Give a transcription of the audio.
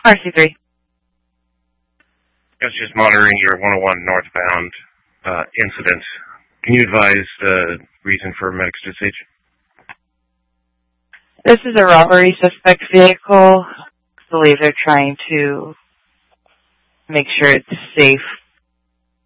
RC3. I was just monitoring your 101 northbound incident. Can you advise the reason for medic usage? This is a robbery suspect vehicle. I believe they're trying to make sure it's safe